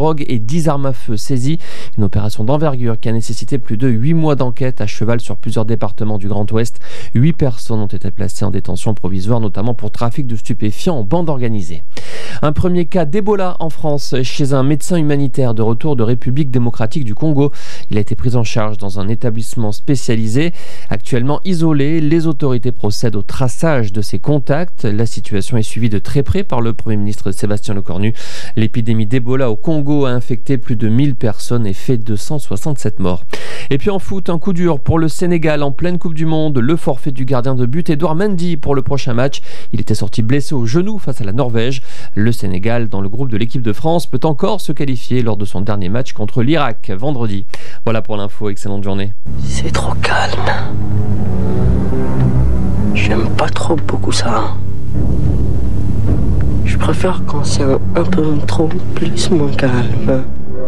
drogue et 10 armes à feu saisies. Une opération d'envergure qui a nécessité plus de 8 mois d'enquête à cheval sur plusieurs départements du Grand Ouest. 8 personnes ont été placées en détention provisoire, notamment pour trafic de stupéfiants en bande organisée. Un premier cas d'Ebola en France chez un médecin humanitaire de retour de République démocratique du Congo. Il a été pris en charge dans un établissement spécialisé. Actuellement isolé, les autorités procèdent au traçage de ses contacts. La situation est suivie de très près par le Premier ministre Sébastien Lecornu. L'épidémie d'Ebola au Congo a infecté plus de 1000 personnes et fait 267 morts. Et puis en foot, un coup dur pour le Sénégal en pleine Coupe du Monde. Le forfait du gardien de but Edouard Mendy pour le prochain match. Il était sorti blessé au genou face à la Norvège. Le Sénégal, dans le groupe de l'équipe de France, peut encore se qualifier lors de son dernier match contre l'Irak vendredi. Voilà pour l'info, excellente journée. C'est trop calme. J'aime pas trop beaucoup ça. Je préfère quand c'est un peu trop plus moins calme.